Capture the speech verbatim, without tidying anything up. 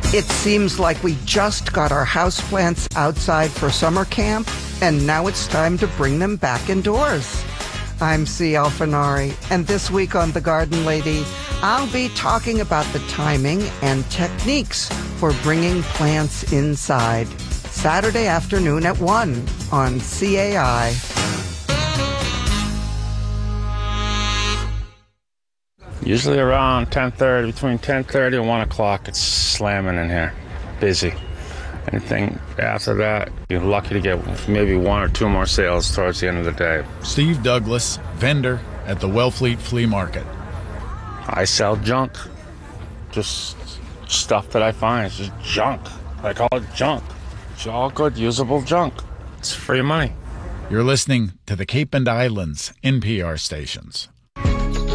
It seems like we just got our houseplants outside for summer camp, and now it's time to bring them back indoors. I'm C. Alfinari, and this week on The Garden Lady, I'll be talking about the timing and techniques for bringing plants inside. Saturday afternoon at one on C A I. Usually around ten thirty, between ten thirty and one o'clock, it's slamming in here, busy. Anything after that, you're lucky to get maybe one or two more sales towards the end of the day. Steve Douglas, vendor at the Wellfleet Flea Market. I sell junk, just stuff that I find. It's just junk. I call it junk. It's all good, usable junk. It's free money. You're listening to the Cape and Islands N P R stations.